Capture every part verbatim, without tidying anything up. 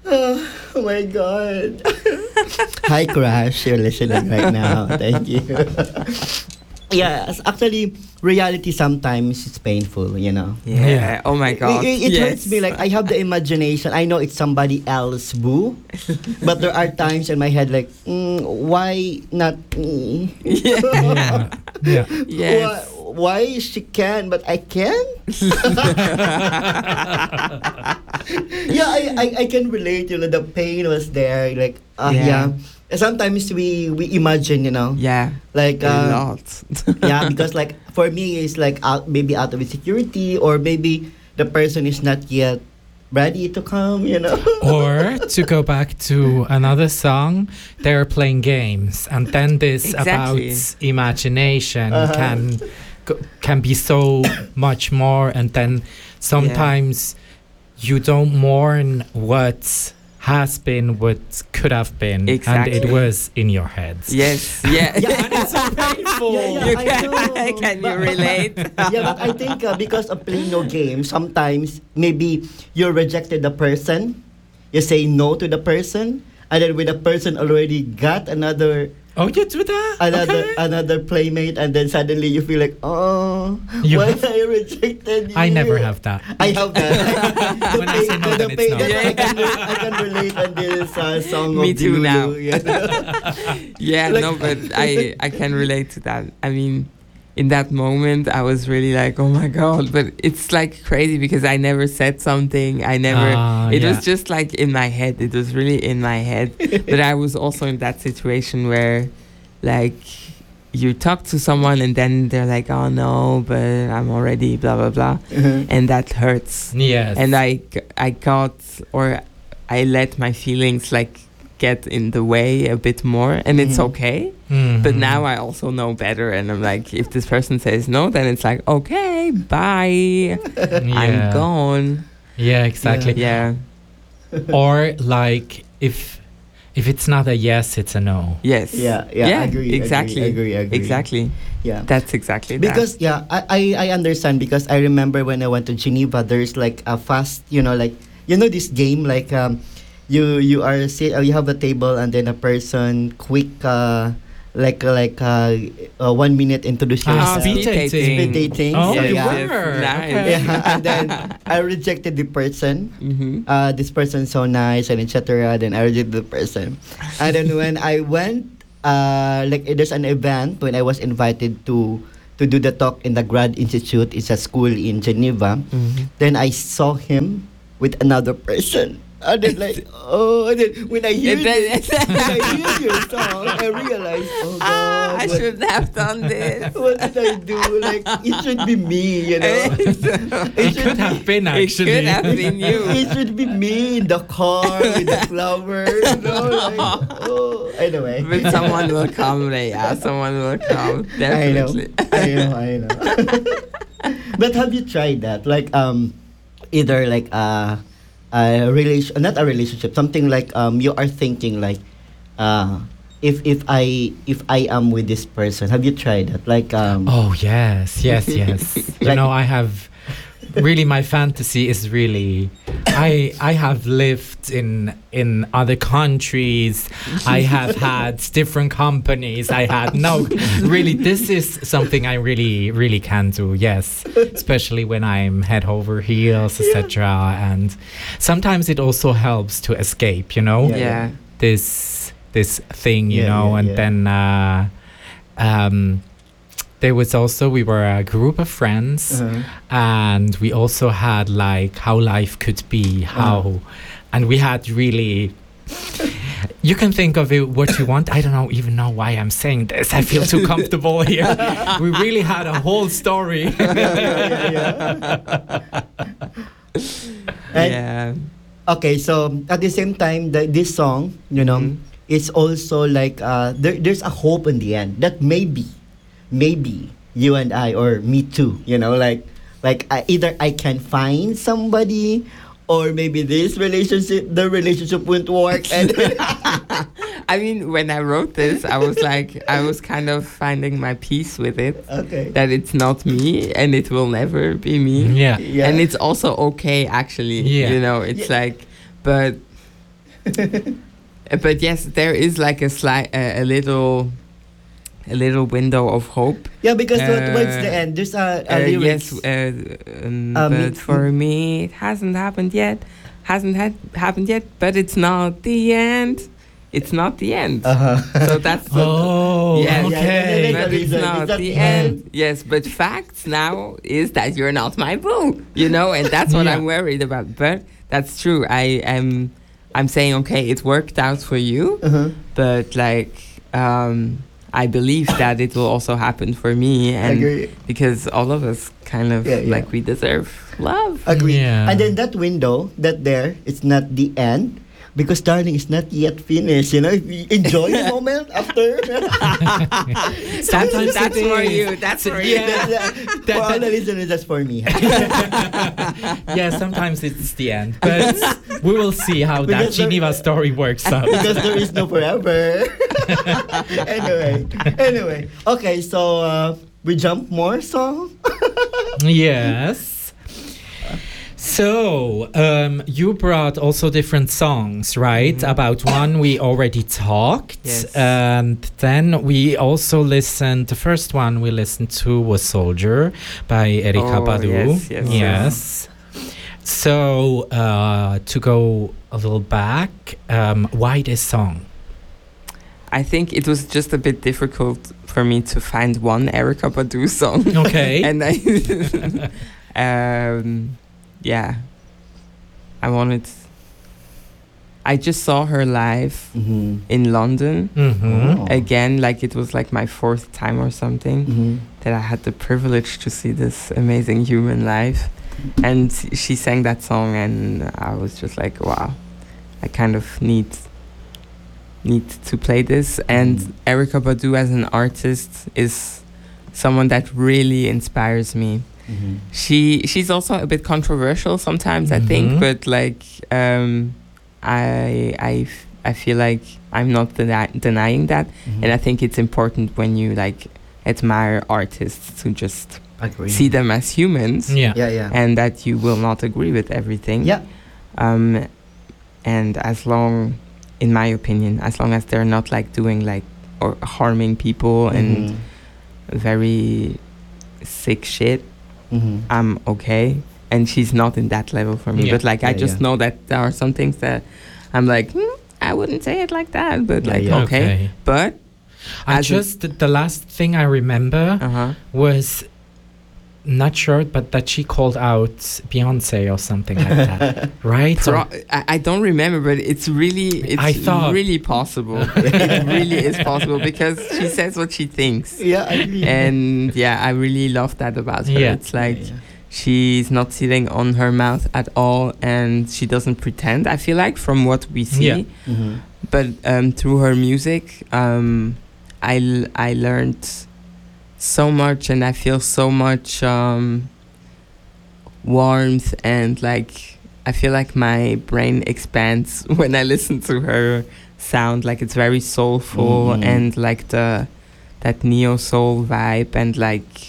Oh my God. Hi, Crash. You're listening right now. Thank you. Yeah, s- actually, reality sometimes is painful, you know. Yeah. Yeah. Oh my God. It, it yes. hurts me. Like, I have the imagination. I know it's somebody else, boo. But there are times in my head, like, mm, why not me? Yeah. Yeah. Yes. Why, why she can, but I can? Yeah, I, I, I can relate. You know, the pain was there. Like, uh, Yeah. yeah. Sometimes we we imagine, you know, Yeah. like A uh, lot. yeah, because like for me it's like out, maybe out of insecurity, or maybe the person is not yet ready to come, you know. Or to go back to another song, they're playing games, and then this Exactly. about imagination Uh-huh. can go- can be so much more, and then sometimes you don't mourn what has been, what could have been, and Exactly. it was in your head. Yes. Yeah. Yeah, And it's so painful. Yeah, yeah. You I can, know. can you But- relate? Yeah, but I think uh, because of playing no game, sometimes maybe you rejected the person, you say no to the person, and then when the person already got another Oh, you do that? another Okay. another playmate, and then suddenly you feel like, oh, You why have- I rejected you? I never have that. I have that. The When I pain- say no, the then it's pain- no. that's why I, Yeah. can, re- I can relate on this uh, song Me of too Dilulu, now. Yeah. Yeah, Like- no, but I I can relate to that. I mean, in that moment, I was really like, oh my God. But it's like crazy because I never said something. I never, Ah, it yeah. was just like in my head. It was really in my head. But I was also in that situation where, like, you talk to someone and then they're like, oh no, but I'm already blah, blah, blah. Uh-huh. And that hurts. Yes. And I, g- I got, or I let my feelings like get in the way a bit more, and it's Mhm. okay. Mhm. But now I also know better, and I'm like, if this person says no, then it's like, okay, bye, I'm Yeah. gone. Yeah, exactly. Yeah, Or like if if it's not a yes, it's a no. yes, Yeah, yeah, Yeah, agree, exactly. agree, agree, agree. exactly. Yeah. That's exactly Because yeah, I, I I understand, because I remember when I went to Geneva, there's like a fast, you know, like you know this game, like um, you you are sit, uh, you have a table, and then a person quick uh like uh, like uh, uh one minute introduce Ah, yourself. speed dating. Speed dating. Oh, So, you yeah. were. Nice. Okay. Yeah, and then I rejected the person. Mm-hmm. Uh, this person's so nice and et cetera. Then I rejected the person, and then when I went, uh, like there's an event when I was invited to to do the talk in the Grad Institute. It's a school in Geneva. Mm-hmm. Then I saw him with another person. And then like, oh, and then when I hear And then- this, when I hear your song, I realize, oh God, Ah, I what, should have done this. what did I do? Like, it should be me, you know. It could have been It actually. could have been you. It should be me in the car with the flower, you know. Like, oh, anyway. But someone will come, Leia. Someone will come. I know, Definitely. I know, I know. But have you tried that? Like, um, either like uh, a relation, not a relationship, something like um, you are thinking like, uh, if if I if I am with this person, have you tried that? Like, um, Oh yes, yes, yes. you Like- know, I have really my fantasy is really I I have lived in in other countries. I have had different companies. I had no really this is something I really really can do. Yes, especially when I'm head over heels, et cetera. And sometimes it also helps to escape. You know, Yeah. Yeah. this this thing, you Yeah, know, yeah, and yeah. then uh, um, there was also we were a group of friends, uh-huh. and we also had like how life could be, how, Uh-huh. and we had really. You can think of it what you want. I don't know even know why I'm saying this. I feel too comfortable here. We really had a whole story. And- Yeah. Okay, so at the same time, the, this song, you know, Mhm. it's also like uh, there, there's a hope in the end that maybe, maybe you and I, or me too, you know, like like I, either I can find somebody, or maybe this relationship, the relationship won't work. And I mean, when I wrote this, I was like, I was kind of finding my peace with it. okay, That it's not me and it will never be me. Yeah. yeah, And it's also okay, actually. Yeah. You know, it's Yeah. like, but Uh, but yes, there is like a slight, uh, a little, a little window of hope. Yeah, because Uh, towards the end, there's a, a Uh, lyrics. yes, uh, um, Um, but it- for me, it hasn't happened yet. Hasn't had happened yet, but it's not the end. It's not the end. Uh-huh. So that's the, Oh, Yeah, yeah, okay. yeah, but the it's reason. not It's not the the end. end. Yes, but facts now is that you're not my boo. You know, and that's what Yeah. I'm worried about. But that's true. I am. I'm saying okay, it worked out for you, Uh-huh. but like um, I believe that it will also happen for me, and Agree. because all of us kind of Yeah, yeah. like we deserve love. Agree. Yeah. And then that window, that there, it's not the end. Because darling, it's not yet finished. You know, if you enjoy the moment after. That's, Sometimes that's it for is. you. That's for you. Yeah. That- for all the listeners, that's for me. Yeah, sometimes it's the end, but we will see how that Because there- Geneva story works out. Because there is no forever. anyway, anyway. Okay, so uh, we jump more song. Yes. So, um, you brought also different songs, right? Mhm. About one we already talked. Yes. And then we also listened, the first one we listened to was Soldier by Erika Oh, Badu. yes, yes, Yes. So, uh, to go a little back, um, why this song? I think it was just a bit difficult for me to find one Erika Badu song. Okay. and I, um, yeah, I wanted. I just saw her live Mm-hmm. in London Mm-hmm. Oh. again, like it was like my fourth time or something Mm-hmm. that I had the privilege to see this amazing human live, and she sang that song, and I was just like, wow, I kind of need need to play this. And Mm. Erika Badu as an artist is someone that really inspires me. Mm-hmm. She she's also a bit controversial sometimes, I think, Mhm. but like um, I I f- I feel like I'm not deni- denying that, Mm-hmm. and I think it's important when you like admire artists to just Agree. see them as humans, Yeah. Yeah, yeah. and that you will not agree with everything. yeah. Um, and as long, in my opinion, as long as they're not like doing like or harming people and Mhm. very sick shit, Mhm. I'm okay. And she's not in that level for me. Yeah. But like I Yeah, just yeah. know that there are some things that I'm like, hmm, I wouldn't say it like that. But Yeah, like yeah. okay. But I as a- just, the, the last thing I remember uh huh. was not sure, but that she called out Beyonce or something like that, right? Pro- Or- I, I don't remember, but it's really it's I thought- really possible. It really is possible because she says what she thinks. Yeah, I agree. And yeah, I really love that about her. Yeah. It's like Yeah, yeah. she's not sitting on her mouth at all, and she doesn't pretend. I feel like from what we see, Yeah. Mhm. but um, through her music, um, I l- I learned so much, and I feel so much um, warmth, and like I feel like my brain expands when I listen to her sound. Like it's very soulful, Mhm. and like the that neo soul vibe, and like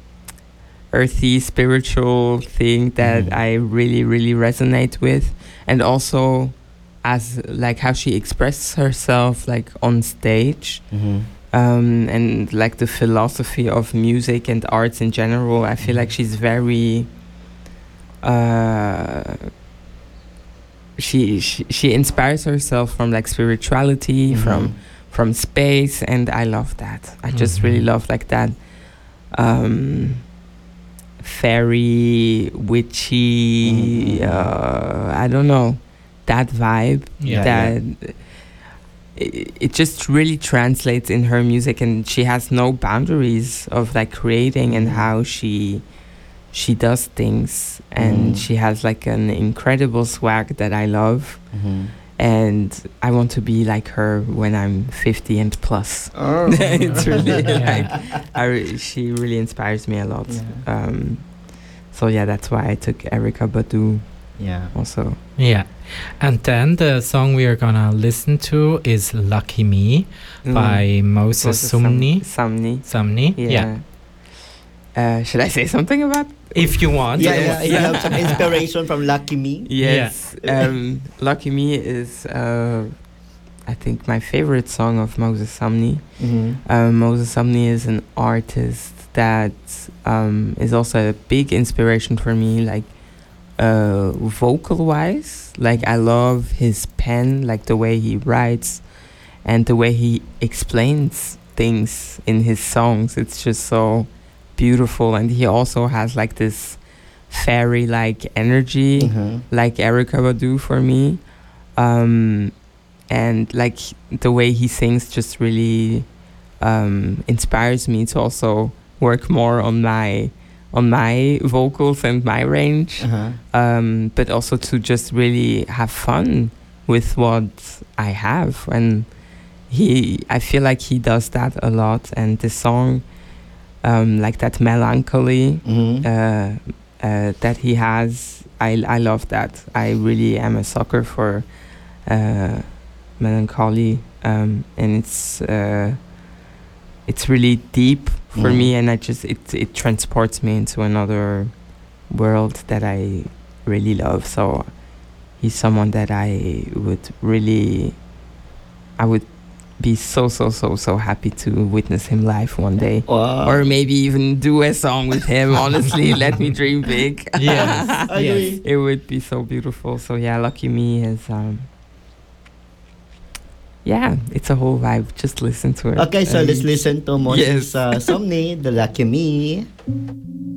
earthy spiritual thing that Mhm. I really really resonate with, and also as like how she expresses herself like on stage, Mhm. um, and like the philosophy of music and arts in general. I feel like she's very uh, she, she she inspires herself from like spirituality, Mhm. from from space, and I love that. I just really Mhm. love like that um fairy witchy Mhm. uh I don't know, that vibe Yeah. that it, it just really translates in her music, and she has no boundaries of like creating and Mhm. how she she does things, and Mhm. she has like an incredible swag that I love, Mhm. and I want to be like her when I'm fifty and plus. Oh. It's really Yeah. like I re- she really inspires me a lot. Yeah. Um, so yeah, that's why I took Erika Badu Yeah. also. Yeah. And then the song we are gonna listen to is Lucky Me by Moses Also Sam- Sumni. Samni. Sumni? Yeah. Yeah. Uh, should I say something about? If you want. Yeah, Yes. yeah, you have some inspiration from Lucky Me. Yes. Um, Lucky Me is, uh, I think, my favorite song of Moses Sumney. Mm-hmm. Um, Moses Sumney is an artist that um, is also a big inspiration for me, like uh, vocal-wise. Like, I love his pen, like the way he writes and the way he explains things in his songs. It's just so beautiful. And he also has like this fairy-like energy, Mm-hmm. like Erica Badu for me. Um, and like the way he sings just really um, inspires me to also work more on my on my vocals and my range, Uh-huh. um, but also to just really have fun with what I have. And he, I feel like he does that a lot. And the song, um, like that melancholy Mm-hmm. uh, uh, that he has, I I love that. I really am a sucker for uh, melancholy, um, and it's uh, it's really deep for Mhm. me, and I just it it transports me into another world that I really love. So he's someone that I would really, I would be so so so so happy to witness him live one day. Wow. Or maybe even do a song with him. Honestly, let me dream big. Yes. I yes. agree. It would be so beautiful. So yeah, Lucky Me is um yeah, it's a whole vibe. Just listen to it. Okay, so Um, let's listen to Moses yes. uh, Sumney, The Lucky Me.